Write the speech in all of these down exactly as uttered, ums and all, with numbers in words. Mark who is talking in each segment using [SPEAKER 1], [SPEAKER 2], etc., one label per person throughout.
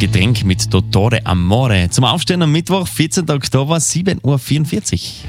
[SPEAKER 1] Getränk mit Dottore Amore. Zum Aufstehen am Mittwoch, vierzehnten Oktober, sieben Uhr vierundvierzig.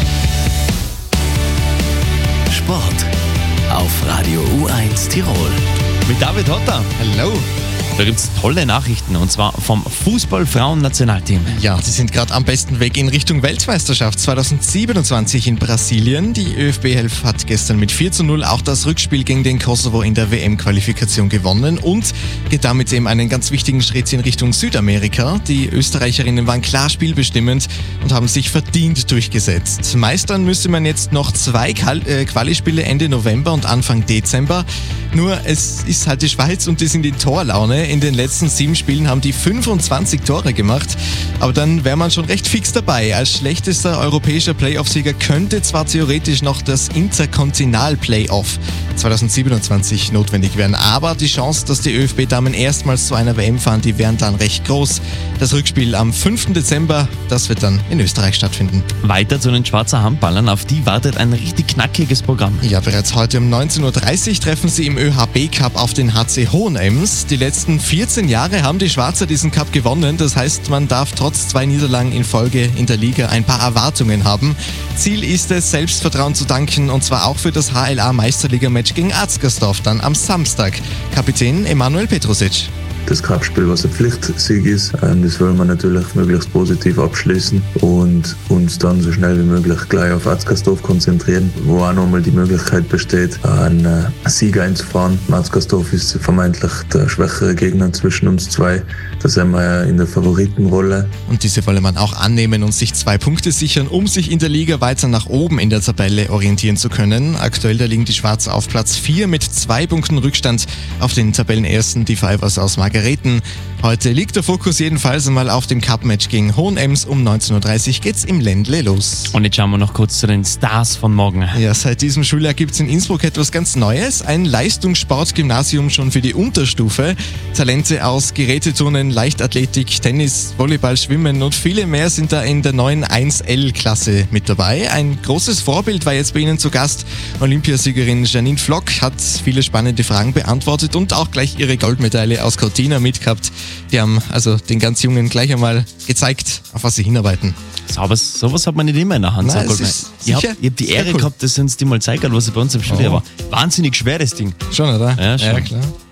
[SPEAKER 2] Sport auf Radio U eins Tirol.
[SPEAKER 1] Mit David Hotter.
[SPEAKER 3] Hallo.
[SPEAKER 1] Da gibt es tolle Nachrichten und zwar vom Fußball-Frauen-Nationalteam.
[SPEAKER 3] Ja, die sind gerade am besten Weg in Richtung Weltmeisterschaft zweitausendsiebenundzwanzig in Brasilien. Die ÖFB-Elf hat gestern mit vier zu null auch das Rückspiel gegen den Kosovo in der W M-Qualifikation gewonnen und geht damit eben einen ganz wichtigen Schritt in Richtung Südamerika. Die Österreicherinnen waren klar spielbestimmend und haben sich verdient durchgesetzt. Meistern müsste man jetzt noch zwei Quali-Spiele Ende November und Anfang Dezember. Nur es ist halt die Schweiz und die sind in Torlaune. In den letzten sieben Spielen haben die fünfundzwanzig Tore gemacht. Aber dann wäre man schon recht fix dabei. Als schlechtester europäischer Playoff-Sieger könnte zwar theoretisch noch das Interkontinental-Playoff zweitausendsiebenundzwanzig notwendig werden. Aber die Chance, dass die ÖFB-Damen erstmals zu einer W M fahren, die wären dann recht groß. Das Rückspiel am fünften Dezember, das wird dann in Österreich stattfinden.
[SPEAKER 1] Weiter zu den Schweizer Handballern. Auf die wartet ein richtig knackiges Programm.
[SPEAKER 3] Ja, bereits heute um neunzehn Uhr dreißig treffen sie im ÖHB-Cup auf den H C Hohenems. Die letzten vierzehn Jahre haben die Schwarzer diesen Cup gewonnen. Das heißt, man darf trotz zwei Niederlagen in Folge in der Liga ein paar Erwartungen haben. Ziel ist es, Selbstvertrauen zu danken und zwar auch für das H L A-Meisterliga-Match gegen Atzgersdorf dann am Samstag. Kapitän Emanuel Petrusic.
[SPEAKER 4] Das Cup-Spiel, was ein Pflichtsieg ist, das wollen wir natürlich möglichst positiv abschließen und uns dann so schnell wie möglich gleich auf Atzgersdorf konzentrieren, wo auch nochmal die Möglichkeit besteht, einen Sieg einzufahren. Atzgersdorf ist vermeintlich der schwächere Gegner zwischen uns zwei. Da sind wir ja in der Favoritenrolle.
[SPEAKER 3] Und diese wolle man auch annehmen und sich zwei Punkte sichern, um sich in der Liga weiter nach oben in der Tabelle orientieren zu können. Aktuell da liegen die Schwarzen auf Platz vier mit zwei Punkten Rückstand auf den Tabellenersten, die Fivers aus Margareten. Heute liegt der Fokus jedenfalls einmal auf dem Cup-Match gegen Hohenems. Um neunzehn Uhr dreißig geht's im Ländle los.
[SPEAKER 1] Und jetzt schauen wir noch kurz zu den Stars von morgen.
[SPEAKER 3] Ja, seit diesem Schuljahr gibt's in Innsbruck etwas ganz Neues. Ein Leistungssportgymnasium schon für die Unterstufe. Talente aus Geräteturnen, Leichtathletik, Tennis, Volleyball, Schwimmen und viele mehr sind da in der neuen eins L-Klasse mit dabei. Ein großes Vorbild war jetzt bei Ihnen zu Gast. Olympiasiegerin Janine Flock hat viele spannende Fragen beantwortet und auch gleich ihre Goldmedaille aus Cortina mitgehabt. Die haben also den ganz Jungen gleich einmal gezeigt, auf was sie hinarbeiten.
[SPEAKER 1] Sowas, sowas hat man nicht immer in der Hand.
[SPEAKER 3] Nein,
[SPEAKER 1] so
[SPEAKER 3] es ist
[SPEAKER 1] ich habe
[SPEAKER 3] sicher
[SPEAKER 1] hab die Ehre
[SPEAKER 3] cool.
[SPEAKER 1] gehabt, dass sie uns die mal zeigen, was sie bei uns im Studio
[SPEAKER 3] Oh.
[SPEAKER 1] war. Wahnsinnig schweres Ding.
[SPEAKER 3] Schon, oder?
[SPEAKER 1] Ja, schon.
[SPEAKER 3] Ja, klar.